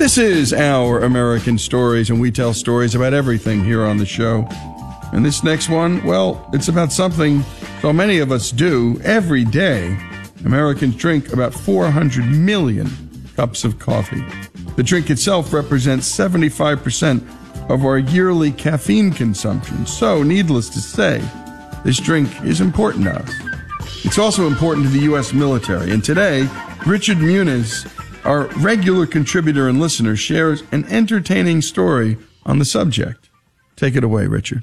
This is Our American Stories, and we tell stories about everything here on the show. And this next one, well, it's about something so many of us do every day. Americans drink about 400 million cups of coffee. The drink itself represents 75% of our yearly caffeine consumption. So, needless to say, this drink is important to us. It's also important to the U.S. military. And today, Richard Muniz, our regular contributor and listener, shares an entertaining story on the subject. Take it away, Richard.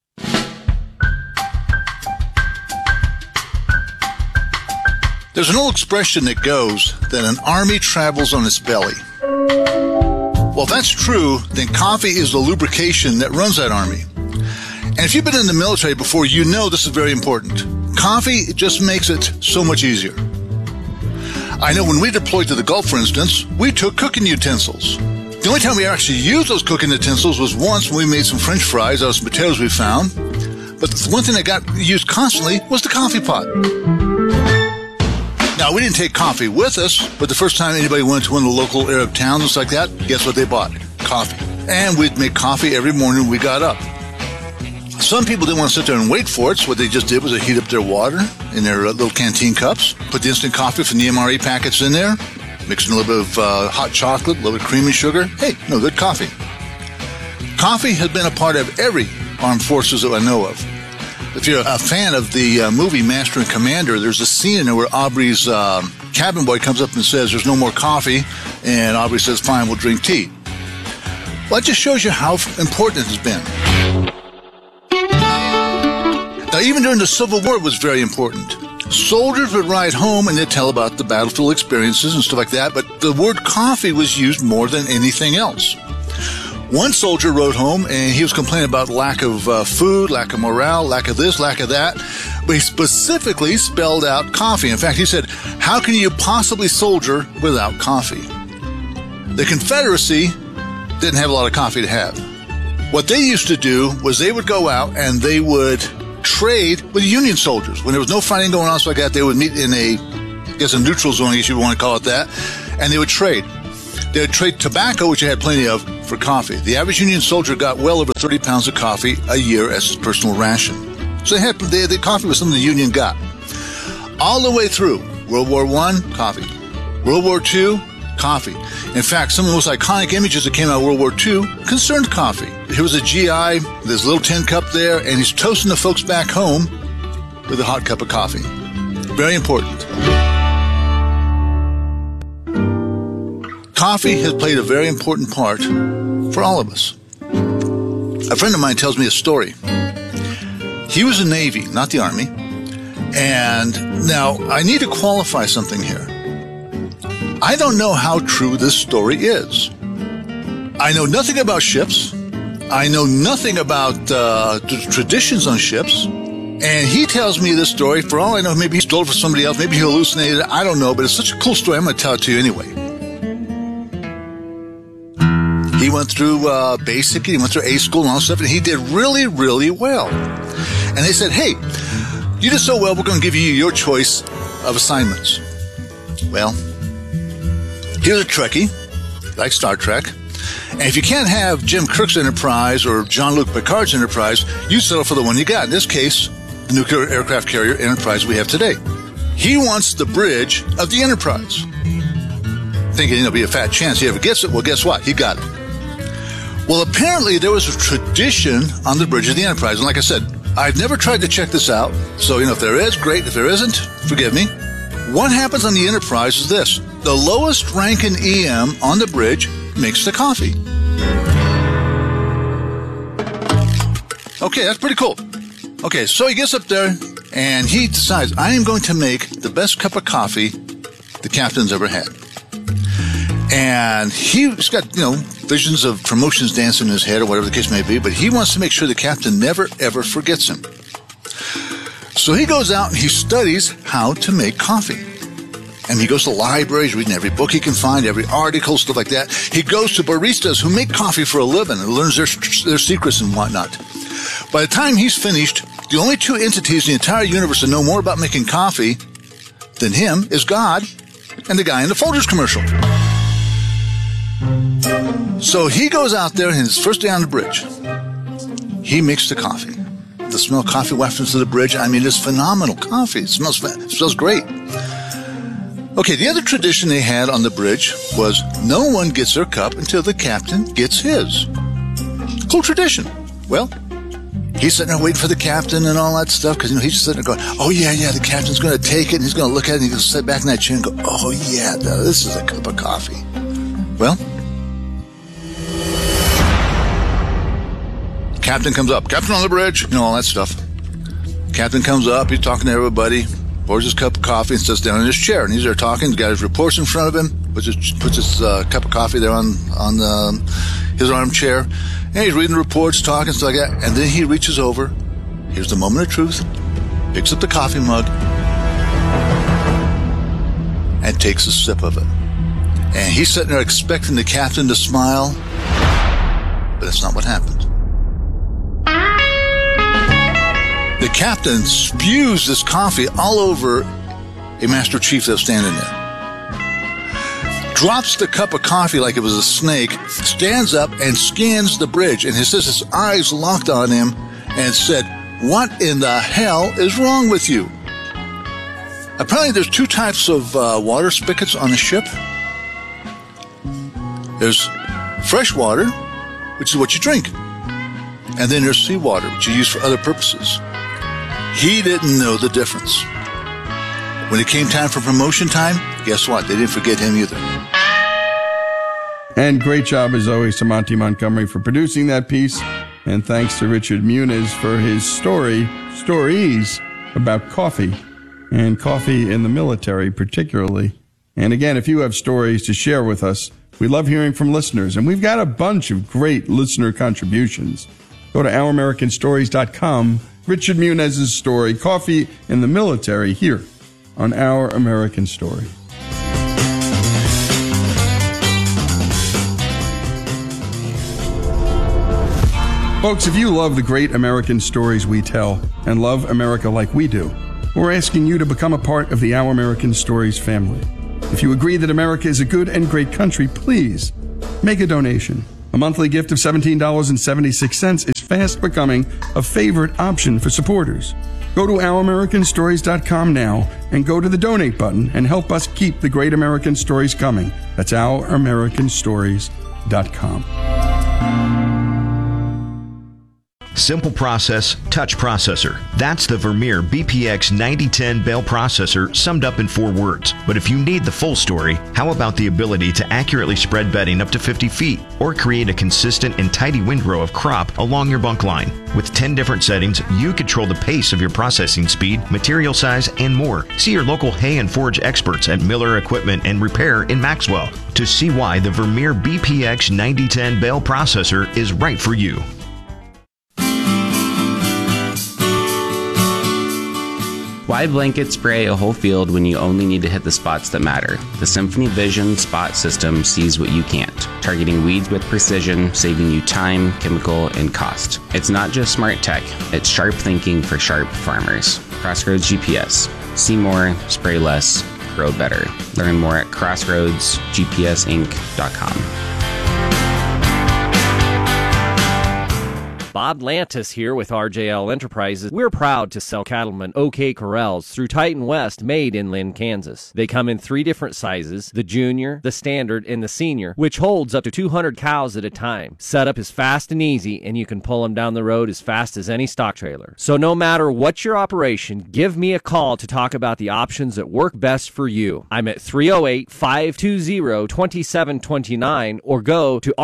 There's an old expression that goes that an army travels on its belly. Well, if that's true, then coffee is the lubrication that runs that army. And if you've been in the military before, you know this is very important. Coffee just makes it so much easier. I know when we deployed to the Gulf, for instance, we took cooking utensils. The only time we actually used those cooking utensils was once when we made some French fries out of some potatoes we found. But the one thing that got used constantly was the coffee pot. Now, we didn't take coffee with us, but the first time anybody went to one of the local Arab towns just like that, guess what they bought? Coffee. And we'd make coffee every morning when we got up. Some people didn't want to sit there and wait for it, so what they just did was they heat up their water in their little canteen cups, put the instant coffee from the MRE packets in there, mix in a little bit of hot chocolate, a little bit of cream and sugar. Hey, no good coffee. Coffee has been a part of every armed forces that I know of. If you're a fan of the movie Master and Commander, there's a scene in there where Aubrey's cabin boy comes up and says there's no more coffee, and Aubrey says, fine, we'll drink tea. Well, that just shows you how important it has been. Now, even during the Civil War, it was very important. Soldiers would ride home and they'd tell about the battlefield experiences and stuff like that, but the word coffee was used more than anything else. One soldier wrote home, and he was complaining about lack of food, lack of morale, lack of this, lack of that. But he specifically spelled out coffee. In fact, he said, how can you possibly soldier without coffee? The Confederacy didn't have a lot of coffee to have. What they used to do was they would go out and they would trade with Union soldiers. When there was no fighting going on, so like that, they would meet in a neutral zone, I guess you would want to call it that, and they would trade. They would trade tobacco, which they had plenty of, for coffee. The average Union soldier got well over 30 pounds of coffee a year as his personal ration. So the coffee was something the Union got. All the way through World War I, coffee. World War II, coffee. In fact, some of the most iconic images that came out of World War II concerned coffee. Here was a GI, this little tin cup there, and he's toasting the folks back home with a hot cup of coffee. Very important. Coffee has played a very important part for all of us. A friend of mine tells me a story. He was in the Navy, not the Army. And now, I need to qualify something here. I don't know how true this story is. I know nothing about ships. I know nothing about the traditions on ships. And he tells me this story. For all I know, maybe he stole it from somebody else. Maybe he hallucinated it. I don't know. But it's such a cool story. I'm going to tell it to you anyway. He went through basic, he went through A school and all that stuff, and he did really, really well. And they said, hey, you did so well, we're going to give you your choice of assignments. Well, he was a Trekkie, like Star Trek. And if you can't have Jim Kirk's Enterprise or Jean-Luc Picard's Enterprise, you settle for the one you got. In this case, the nuclear aircraft carrier Enterprise we have today. He wants the bridge of the Enterprise. Thinking there'll be a fat chance he ever gets it. Well, guess what? He got it. Well, apparently there was a tradition on the bridge of the Enterprise. And like I said, I've never tried to check this out. So, if there is, great. If there isn't, forgive me. What happens on the Enterprise is this. The lowest ranking EM on the bridge makes the coffee. Okay, that's pretty cool. Okay, so he gets up there and he decides, I am going to make the best cup of coffee the captain's ever had. And he's got, visions of promotions dancing in his head or whatever the case may be, but he wants to make sure the captain never, ever forgets him. So he goes out and he studies how to make coffee. And he goes to libraries, reading every book he can find, every article, stuff like that. He goes to baristas who make coffee for a living and learns their secrets and whatnot. By the time he's finished, the only two entities in the entire universe that know more about making coffee than him is God and the guy in the Folgers commercial. So he goes out there, and his first day on the bridge, he makes the coffee. The smell of coffee wafts to the bridge. I mean, it's phenomenal coffee. It smells great. Okay, the other tradition they had on the bridge was no one gets their cup until the captain gets his. Cool tradition. Well, he's sitting there waiting for the captain and all that stuff because, he's just sitting there going, oh, yeah, the captain's going to take it, and he's going to look at it, and he's going to sit back in that chair and go, oh, yeah, this is a cup of coffee. Well, captain comes up. Captain on the bridge, all that stuff. Captain comes up. He's talking to everybody. Pours his cup of coffee and sits down in his chair. And he's there talking. He's got his reports in front of him. Puts his cup of coffee there on his armchair. And he's reading the reports, talking, stuff like that. And then he reaches over. Here's the moment of truth. Picks up the coffee mug. And takes a sip of it. And he's sitting there expecting the captain to smile. But that's not what happened. The captain spews this coffee all over a master chief that's standing there. Drops the cup of coffee like it was a snake, stands up and scans the bridge, and his eyes locked on him and said, "What in the hell is wrong with you?" Apparently there's two types of water spigots on a ship. There's fresh water, which is what you drink. And then there's seawater, which you use for other purposes. He didn't know the difference. When it came time for promotion time, guess what? They didn't forget him either. And great job, as always, to Monty Montgomery for producing that piece. And thanks to Richard Muniz for his stories about coffee, and coffee in the military particularly. And again, if you have stories to share with us, we love hearing from listeners. And we've got a bunch of great listener contributions. Go to OurAmericanStories.com. Richard Muniz's story, Coffee in the Military, here on Our American Story. Folks, if you love the great American stories we tell and love America like we do, we're asking you to become a part of the Our American Stories family. If you agree that America is a good and great country, please make a donation. A monthly gift of $17.76 is fast becoming a favorite option for supporters. Go to OurAmericanStories.com now and go to the donate button and help us keep the great American stories coming. That's OurAmericanStories.com. Simple process, touch processor. That's the Vermeer BPX 9010 bale processor summed up in 4 words. But if you need the full story, how about the ability to accurately spread bedding up to 50 feet or create a consistent and tidy windrow of crop along your bunk line? With 10 different settings, you control the pace of your processing speed, material size, and more. See your local hay and forage experts at Miller Equipment and Repair in Maxwell to see why the Vermeer BPX 9010 bale processor is right for you. Why blanket spray a whole field when you only need to hit the spots that matter? The Symphony Vision Spot System sees what you can't, targeting weeds with precision, saving you time, chemical, and cost. It's not just smart tech, it's sharp thinking for sharp farmers. Crossroads GPS. See more, spray less, grow better. Learn more at crossroadsgpsinc.com. Bob Lantis here with RJL Enterprises. We're proud to sell cattlemen OK Corrals through Titan West, made in Lynn, Kansas. They come in 3 different sizes, the junior, the standard, and the senior, which holds up to 200 cows at a time. Setup is fast and easy, and you can pull them down the road as fast as any stock trailer. So no matter what your operation, give me a call to talk about the options that work best for you. I'm at 308-520-2729 or go to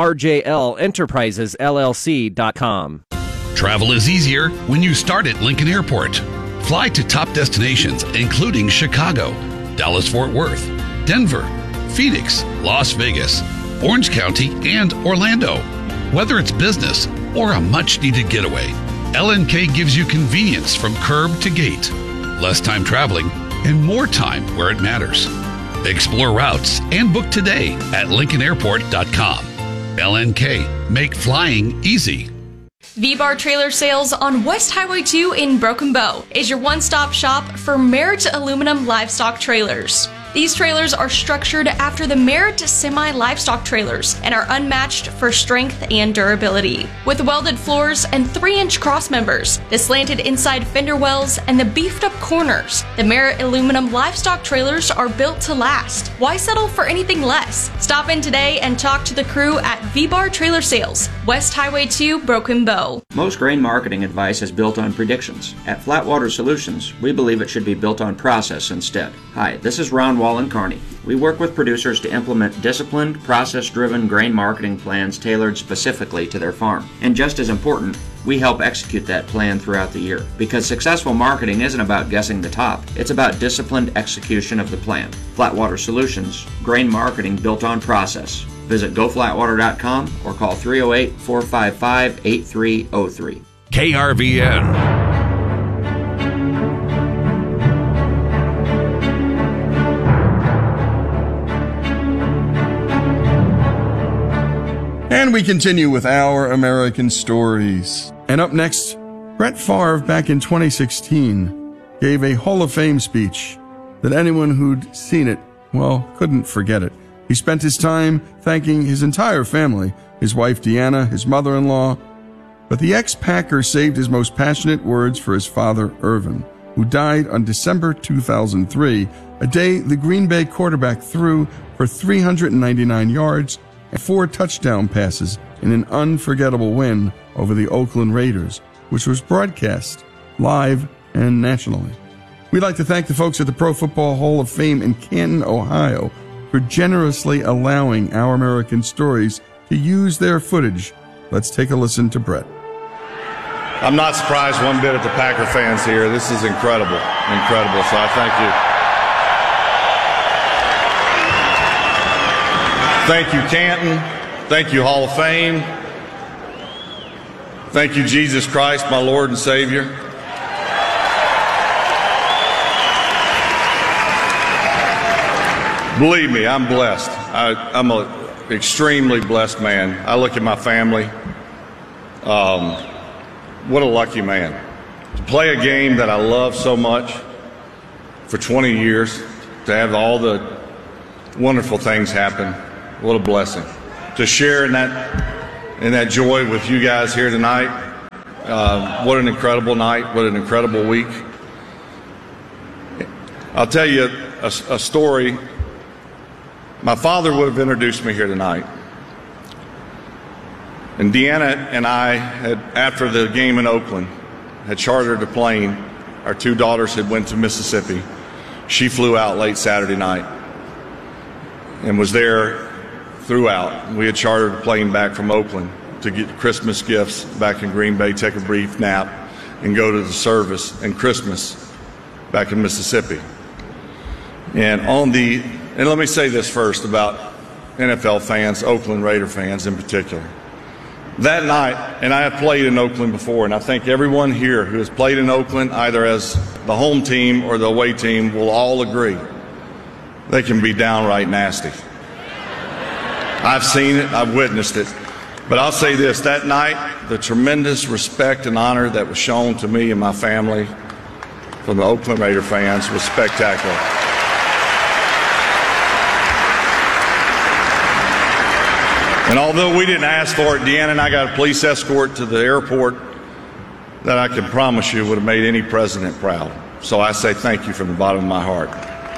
rjlenterprisesllc.com. Travel is easier when you start at Lincoln Airport. Fly to top destinations including Chicago, Dallas-Fort Worth, Denver, Phoenix, Las Vegas, Orange County, and Orlando. Whether it's business or a much-needed getaway, LNK gives you convenience from curb to gate, less time traveling, and more time where it matters. Explore routes and book today at LincolnAirport.com. LNK, make flying easy. V-Bar Trailer Sales on West Highway 2 in Broken Bow is your one-stop shop for Merritt Aluminum livestock trailers. These trailers are structured after the Merit semi-livestock trailers and are unmatched for strength and durability. With welded floors and 3-inch cross members, the slanted inside fender wells, and the beefed-up corners, the Merit aluminum livestock trailers are built to last. Why settle for anything less? Stop in today and talk to the crew at V-Bar Trailer Sales, West Highway 2, Broken Bow. Most grain marketing advice is built on predictions. At Flatwater Solutions, we believe it should be built on process instead. Hi, this is Ron Wallen Carney. We work with producers to implement disciplined, process-driven grain marketing plans tailored specifically to their farm. And just as important, we help execute that plan throughout the year. Because successful marketing isn't about guessing the top, it's about disciplined execution of the plan. Flatwater Solutions, grain marketing built on process. Visit goflatwater.com or call 308-455-8303. KRVN. And we continue with Our American Stories. And up next, Brett Favre back in 2016 gave a Hall of Fame speech that anyone who'd seen it, well, couldn't forget it. He spent his time thanking his entire family, his wife Deanna, his mother-in-law, but the ex-Packer saved his most passionate words for his father, Irvin, who died on December 2003, a day the Green Bay quarterback threw for 399 yards and 4 touchdown passes in an unforgettable win over the Oakland Raiders, which was broadcast live and nationally. We'd like to thank the folks at the Pro Football Hall of Fame in Canton, Ohio, for generously allowing Our American Stories to use their footage. Let's take a listen to Brett. I'm not surprised one bit at the Packer fans here. This is incredible. Incredible. So I thank you. Thank you, Canton. Thank you, Hall of Fame. Thank you, Jesus Christ, my Lord and Savior. Believe me, I'm blessed. I'm an extremely blessed man. I look at my family. What a lucky man. To play a game that I love so much for 20 years, to have all the wonderful things happen. What a blessing. To share in that joy with you guys here tonight. What an incredible night. What an incredible week. I'll tell you a story. My father would have introduced me here tonight. And Deanna and I had, after the game in Oakland, had chartered a plane. Our 2 daughters had went to Mississippi. She flew out late Saturday night and was there throughout. We had chartered a plane back from Oakland to get Christmas gifts back in Green Bay, take a brief nap, and go to the service and Christmas back in Mississippi. And let me say this first about NFL fans, Oakland Raider fans in particular. That night, and I have played in Oakland before, and I think everyone here who has played in Oakland, either as the home team or the away team, will all agree they can be downright nasty. I've seen it, I've witnessed it. But I'll say this, that night, the tremendous respect and honor that was shown to me and my family from the Oakland Raider fans was spectacular. And although we didn't ask for it, Deanna and I got a police escort to the airport that I can promise you would have made any president proud. So I say thank you from the bottom of my heart.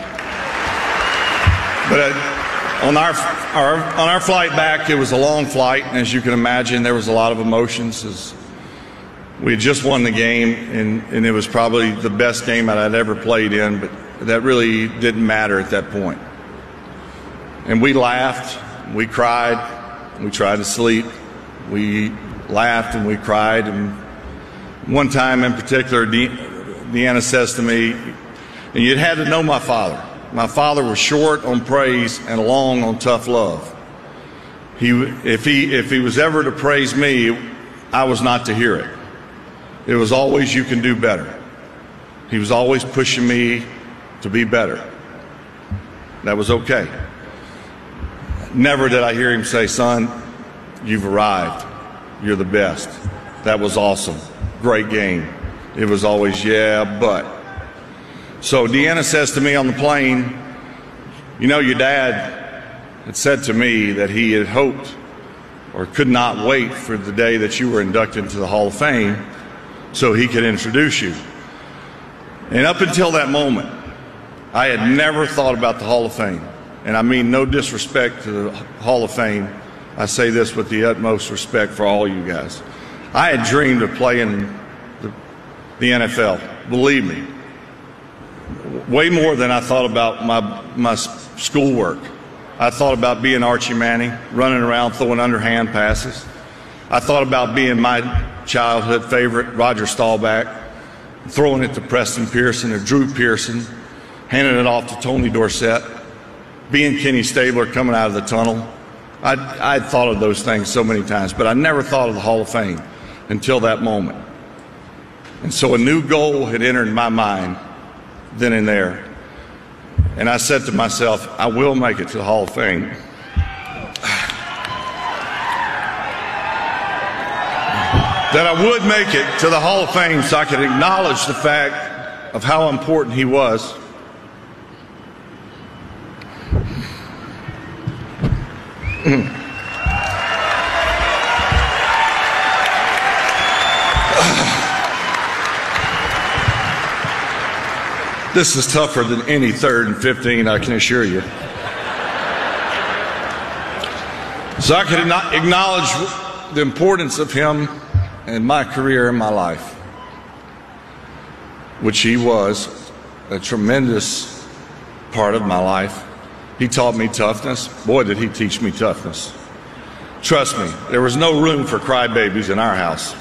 But on our flight back, it was a long flight, and as you can imagine, there was a lot of emotions. As we had just won the game, and it was probably the best game that I'd ever played in, but that really didn't matter at that point. And we laughed, we cried, we tried to sleep, we laughed and we cried. And one time in particular, Deanna says to me, and you'd had to know my father. My father was short on praise and long on tough love. If he was ever to praise me, I was not to hear it. It was always, you can do better. He was always pushing me to be better. That was okay. Never did I hear him say, son, you've arrived. You're the best. That was awesome. Great game. It was always, yeah, but. So Deanna says to me on the plane, You know, your dad had said to me that he had hoped or could not wait for the day that you were inducted into the Hall of Fame so he could introduce you. And up until that moment, I had never thought about the Hall of Fame. And I mean no disrespect to the Hall of Fame. I say this with the utmost respect for all you guys. I had dreamed of playing the NFL, believe me, way more than I thought about my schoolwork. I thought about being Archie Manning, running around throwing underhand passes. I thought about being my childhood favorite, Roger Staubach, throwing it to Preston Pearson or Drew Pearson, handing it off to Tony Dorsett, being Kenny Stabler coming out of the tunnel. I'd thought of those things so many times, but I never thought of the Hall of Fame until that moment. And so a new goal had entered my mind then and there. And I said to myself, I will make it to the Hall of Fame. That I would make it to the Hall of Fame so I could acknowledge the fact of how important he was. This is tougher than any 3rd and 15, I can assure you. So I can acknowledge the importance of him in my career and my life, which he was a tremendous part of my life. He taught me toughness. Boy, did he teach me toughness. Trust me, there was no room for crybabies in our house.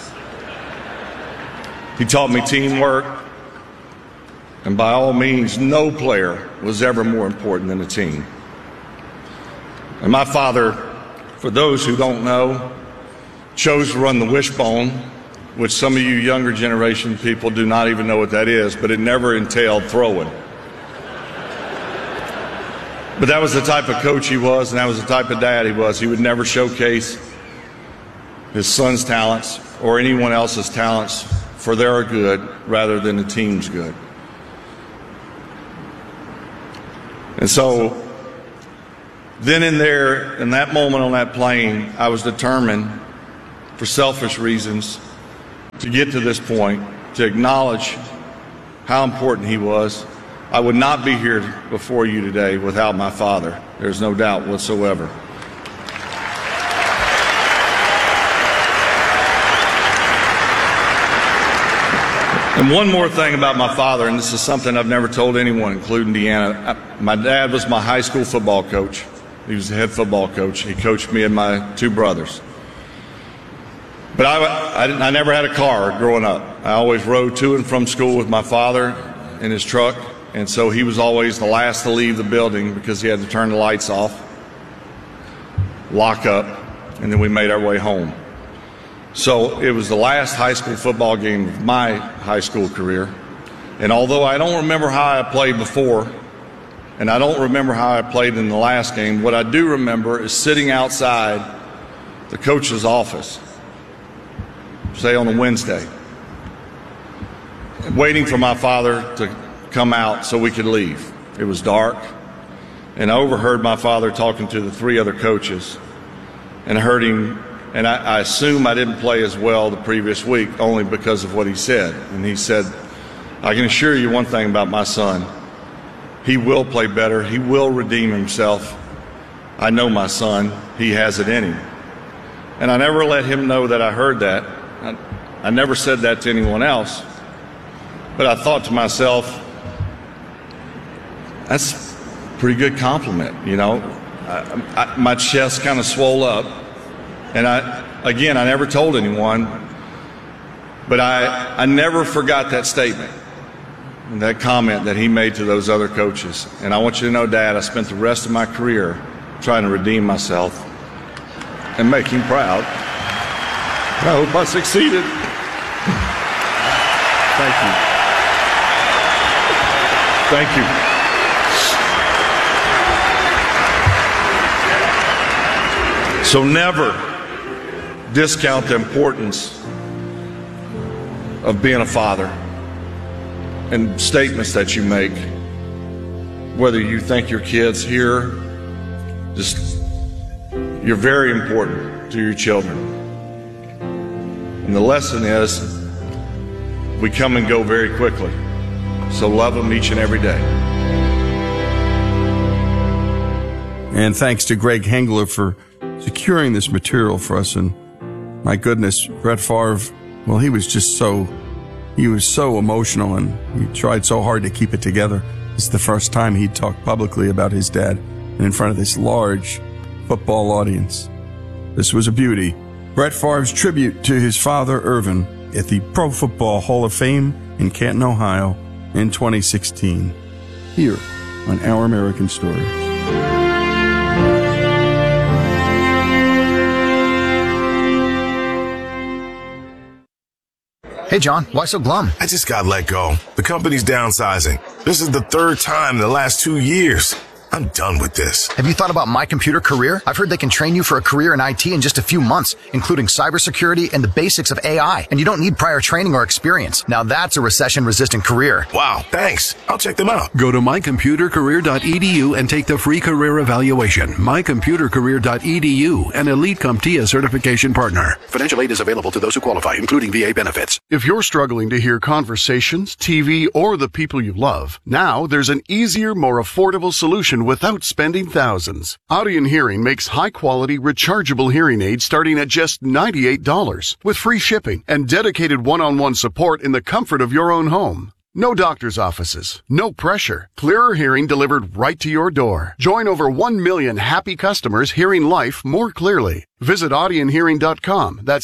He taught me teamwork. And by all means, no player was ever more important than a team. And my father, for those who don't know, chose to run the wishbone, which some of you younger generation people do not even know what that is, but it never entailed throwing. But that was the type of coach he was, and that was the type of dad he was. He would never showcase his son's talents or anyone else's talents for their good rather than the team's good. And so then and there, in that moment on that plane, I was determined, for selfish reasons, to get to this point, to acknowledge how important he was. I would not be here before you today without my father. There's no doubt whatsoever. And one more thing about my father, and this is something I've never told anyone, including Deanna. My dad was my high school football coach. He was the head football coach. He coached me and my 2 brothers. But I never had a car growing up. I always rode to and from school with my father in his truck, and so he was always the last to leave the building because he had to turn the lights off, lock up, and then we made our way home. So it was the last high school football game of my high school career. And although I don't remember how I played before, and I don't remember how I played in the last game, what I do remember is sitting outside the coach's office, say on a Wednesday, waiting for my father to come out so we could leave. It was dark, and I overheard my father talking to the 3 other coaches, and I heard him. And I assume I didn't play as well the previous week only because of what he said. And he said, I can assure you one thing about my son. He will play better. He will redeem himself. I know my son. He has it in him. And I never let him know that I heard that. I never said that to anyone else. But I thought to myself, that's a pretty good compliment, you know. My chest kind of swelled up. And I never told anyone, but I never forgot that statement and that comment that he made to those other coaches. And I want you to know, Dad, I spent the rest of my career trying to redeem myself and make him proud. I hope I succeeded. Thank you. Thank you. So never discount the importance of being a father and statements that you make. whether you think your kid's here, you're very important to your children. And the lesson is, we come and go very quickly. So love them each and every day. And thanks to Greg Hengler for securing this material for us. And my goodness, Brett Favre, well, he was so emotional, and he tried so hard to keep it together. It's the first time he talked publicly about his dad and in front of this large football audience. This was a beauty. Brett Favre's tribute to his father, Irvin, at the Pro Football Hall of Fame in Canton, Ohio in 2016. Here on Our American Stories. Hey, John, why so glum? I just got let go. The company's downsizing. This is the third time in the last 2 years. I'm done with this. Have you thought about My Computer Career? I've heard they can train you for a career in IT in just a few months, including cybersecurity and the basics of AI. And you don't need prior training or experience. Now that's a recession-resistant career. Wow, thanks. I'll check them out. Go to mycomputercareer.edu and take the free career evaluation. mycomputercareer.edu, an Elite CompTIA certification partner. Financial aid is available to those who qualify, including VA benefits. If you're struggling to hear conversations, TV, or the people you love, now there's an easier, more affordable solution without spending thousands. Audion Hearing makes high-quality, rechargeable hearing aids starting at just $98 with free shipping and dedicated one-on-one support in the comfort of your own home. No doctor's offices, no pressure. Clearer hearing delivered right to your door. Join over 1 million happy customers hearing life more clearly. Visit audionhearing.com. That's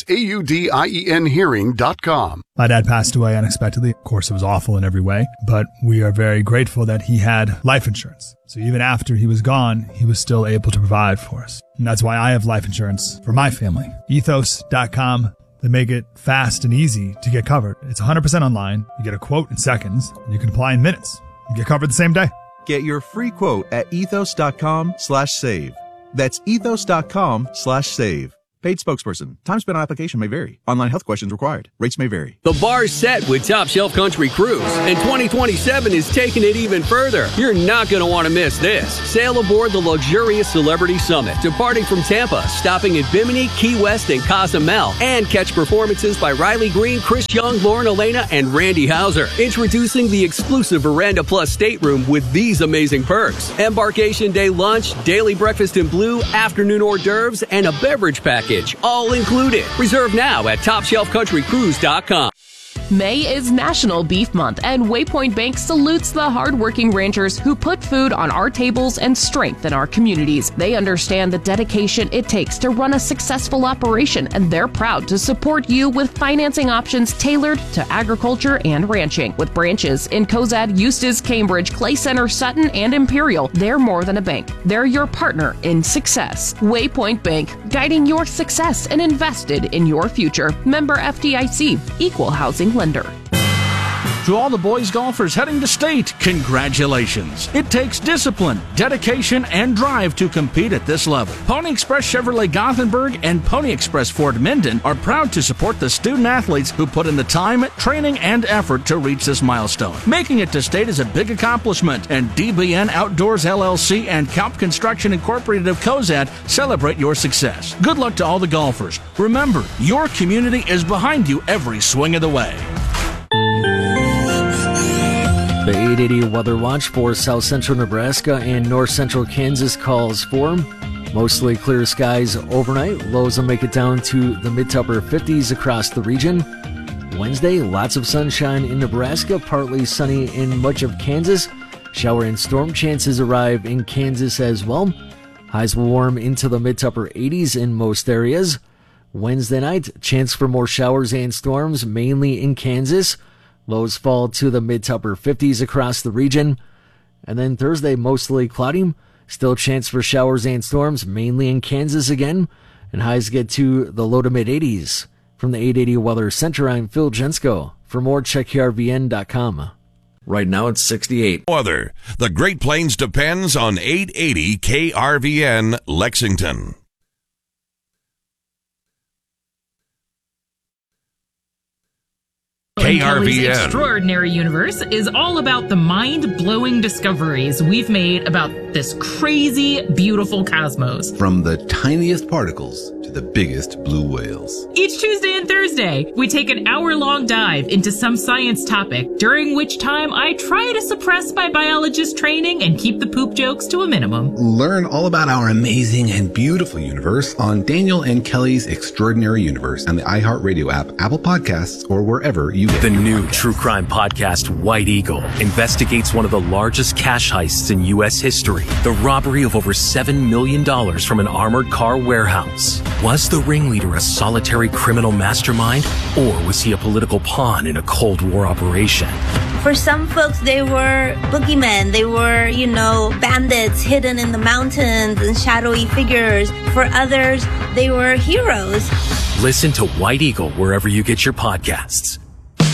AUDIEN hearing.com. My dad passed away unexpectedly. Of course, it was awful in every way, but we are very grateful that he had life insurance. So even after he was gone, he was still able to provide for us. And that's why I have life insurance for my family. Ethos.com. They make it fast and easy to get covered. It's 100% online. You get a quote in seconds, and you can apply in minutes. You get covered the same day. Get your free quote at ethos.com/save. That's ethos.com/save. Paid spokesperson. Time spent on application may vary. Online health questions required. Rates may vary. The bar's set with Top Shelf Country Cruise, and 2027 is taking it even further. You're not going to want to miss this. Sail aboard the luxurious Celebrity Summit, departing from Tampa, stopping at Bimini, Key West, and Cozumel, and catch performances by Riley Green, Chris Young, Lauren Elena, and Randy Hauser. Introducing the exclusive Veranda Plus stateroom with these amazing perks: embarkation day lunch, daily breakfast in blue, afternoon hors d'oeuvres, and a beverage package, all included. Reserve now at TopShelfCountryCruise.com. May is National Beef Month, and Waypoint Bank salutes the hardworking ranchers who put food on our tables and strengthen our communities. They understand the dedication it takes to run a successful operation, and they're proud to support you with financing options tailored to agriculture and ranching. With branches in Cozad, Eustis, Cambridge, Clay Center, Sutton, and Imperial, they're more than a bank. They're your partner in success. Waypoint Bank, guiding your success and invested in your future. Member FDIC, Equal Housing Lender. To all the boys golfers heading to state, congratulations. It takes discipline, dedication, and drive to compete at this level. Pony Express Chevrolet Gothenburg and Pony Express Ford Minden are proud to support the student athletes who put in the time, training, and effort to reach this milestone. Making it to state is a big accomplishment, and DBN Outdoors LLC and Kalp Construction Incorporated of Cozad celebrate your success. Good luck to all the golfers. Remember, your community is behind you every swing of the way. The 880 Weather Watch for south central Nebraska and north central Kansas calls for mostly clear skies overnight. Lows will make it down to the mid to upper 50s across the region. Wednesday, lots of sunshine in Nebraska, partly sunny in much of Kansas. Shower and storm chances arrive in Kansas as well. Highs will warm into the mid to upper 80s in most areas. Wednesday night, chance for more showers and storms, mainly in Kansas. Lows fall to the mid to upper 50s across the region. And then Thursday, mostly cloudy. Still chance for showers and storms, mainly in Kansas again. And highs get to the low to mid 80s. From the 880 Weather Center, I'm Phil Jensko. For more, check KRVN.com. Right now it's 68. Weather. The Great Plains depends on 880 KRVN Lexington. and Kelly's KRVN. Extraordinary Universe is all about the mind-blowing discoveries we've made about this crazy, beautiful cosmos. From the tiniest particles to the biggest blue whales. Each Tuesday and Thursday, we take an hour-long dive into some science topic, during which time I try to suppress my biologist training and keep the poop jokes to a minimum. Learn all about our amazing and beautiful universe on Daniel and Kelly's Extraordinary Universe on the iHeartRadio app, Apple Podcasts, or wherever you get The new true crime podcast, White Eagle, investigates one of the largest cash heists in U.S. history. The robbery of over $7 million from an armored car warehouse. Was the ringleader a solitary criminal mastermind, or was he a political pawn in a Cold War operation? For some folks, they were boogeymen. They were, bandits hidden in the mountains and shadowy figures. For others, they were heroes. Listen to White Eagle wherever you get your podcasts.